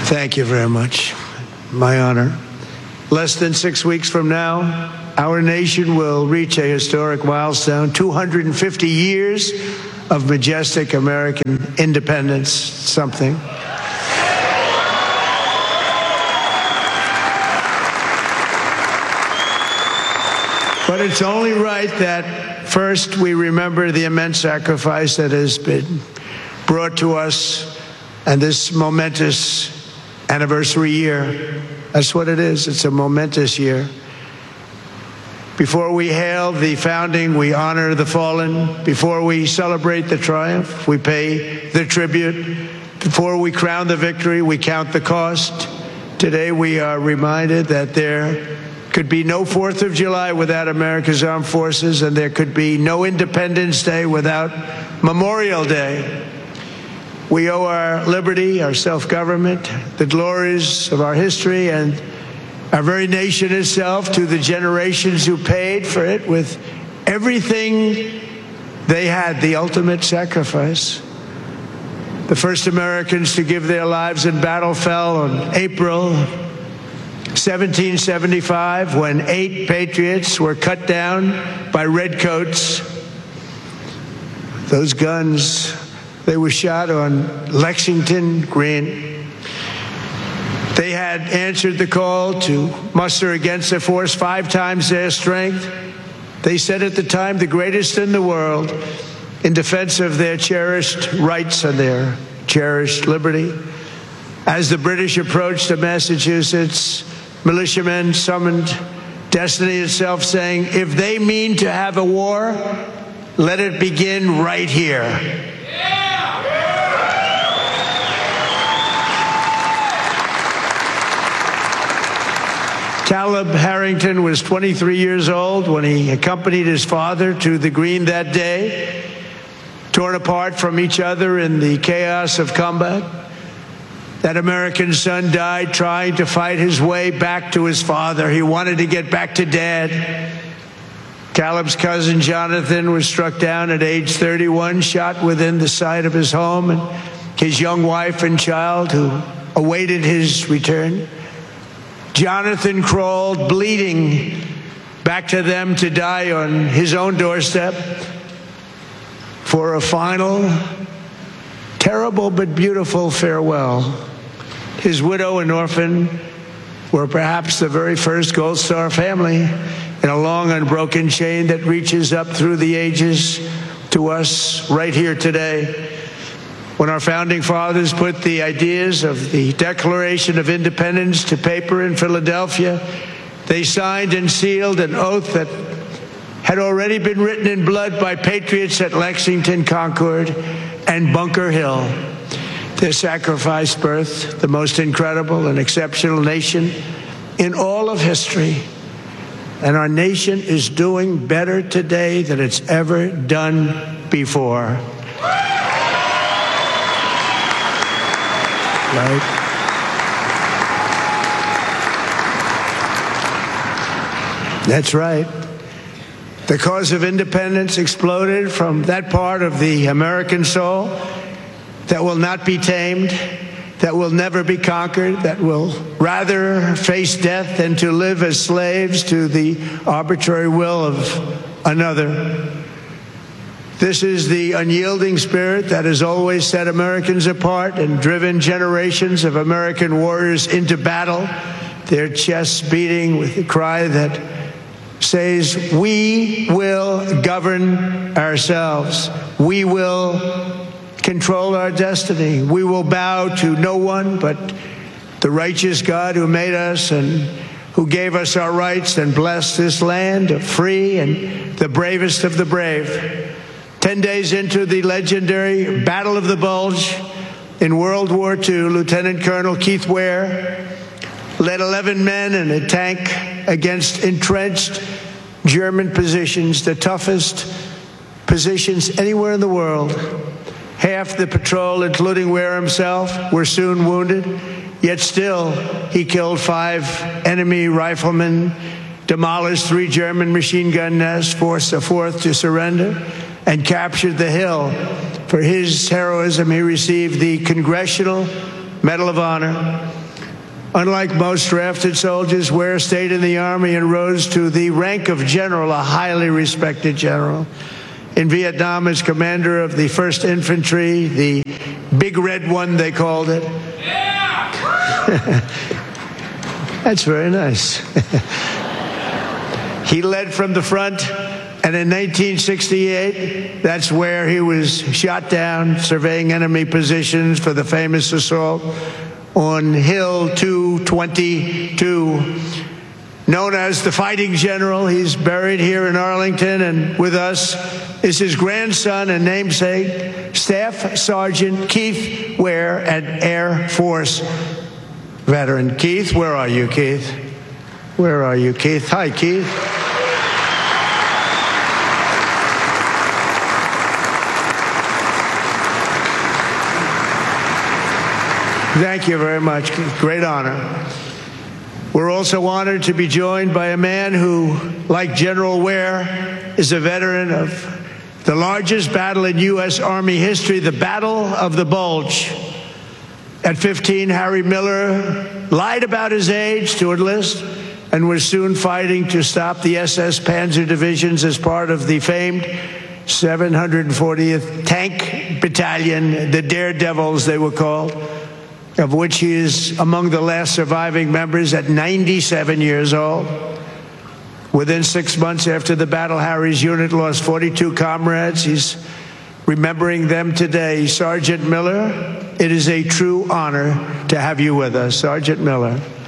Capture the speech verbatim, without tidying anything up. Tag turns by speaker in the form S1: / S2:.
S1: Thank you very much. My honor. Less than six weeks from now, our nation will reach a historic milestone, two hundred fifty years of majestic American independence, something. But it's only right that first we remember the immense sacrifice that has been brought to us and this momentous anniversary year. That's what it is. It's a momentous year. Before we hail the founding, we honor the fallen. Before we celebrate the triumph, we pay the tribute. Before we crown the victory, we count the cost. Today we are reminded that there could be no fourth of July without America's armed forces, and there could be no Independence Day without Memorial Day. We owe our liberty, our self-government, the glories of our history, and our very nation itself to the generations who paid for it with everything they had, the ultimate sacrifice. The first Americans to give their lives in battle fell on April seventeen seventy-five, when eight patriots were cut down by redcoats. Those guns, they were shot on Lexington Green. They had answered the call to muster against a force five times their strength. They said at the time, the greatest in the world, in defense of their cherished rights and their cherished liberty. As the British approached the Massachusetts, militiamen summoned destiny itself, saying, if they mean to have a war, let it begin right here. Caleb Harrington was twenty-three years old when he accompanied his father to the Green that day. Torn apart from each other in the chaos of combat, that American son died trying to fight his way back to his father. He wanted to get back to Dad. Caleb's cousin Jonathan was struck down at age thirty-one, shot within the sight of his home, and his young wife and child who awaited his return. Jonathan crawled bleeding back to them to die on his own doorstep for a final, terrible but beautiful farewell. His widow and orphan were perhaps the very first Gold Star family in a long unbroken chain that reaches up through the ages to us right here today. When our founding fathers put the ideas of the Declaration of Independence to paper in Philadelphia, they signed and sealed an oath that had already been written in blood by patriots at Lexington, Concord, and Bunker Hill. Their sacrifice birthed the most incredible and exceptional nation in all of history. And our nation is doing better today than it's ever done before. Right? That's right. The cause of independence exploded from that part of the American soul that will not be tamed, that will never be conquered, that will rather face death than to live as slaves to the arbitrary will of another. This is the unyielding spirit that has always set Americans apart and driven generations of American warriors into battle, their chests beating with the cry that says, we will govern ourselves. We will control our destiny. We will bow to no one but the righteous God who made us and who gave us our rights and blessed this land of free and the bravest of the brave. Ten days into the legendary Battle of the Bulge in World War Two, Lieutenant Colonel Keith Ware led eleven men in a tank against entrenched German positions, the toughest positions anywhere in the world. Half the patrol, including Ware himself, were soon wounded, yet still he killed five enemy riflemen, demolished three German machine gun nests, forced a fourth to surrender, and captured the hill. For his heroism, he received the Congressional Medal of Honor. Unlike most drafted soldiers, Ware stayed in the Army and rose to the rank of general, a highly respected general. In Vietnam, as commander of the First Infantry, the Big Red One, they called it. Yeah! That's very nice. He led from the front, and in nineteen sixty-eight, that's where he was shot down, surveying enemy positions for the famous assault on Hill two twenty-two. Known as the Fighting General, he's buried here in Arlington, and with us is his grandson and namesake, Staff Sergeant Keith Ware, an Air Force veteran. Keith, where are you, Keith? Where are you, Keith? Hi, Keith. Thank you very much. Great honor. We're also honored to be joined by a man who, like General Ware, is a veteran of the largest battle in U S Army history, the Battle of the Bulge. At fifteen, Harry Miller lied about his age to enlist and was soon fighting to stop the S S Panzer divisions as part of the famed seven hundred fortieth Tank Battalion, the Daredevils they were called, of which he is among the last surviving members at ninety-seven years old. Within six months after the battle, Harry's unit lost forty-two comrades. He's remembering them today. Sergeant Miller, it is a true honor to have you with us. Sergeant Miller.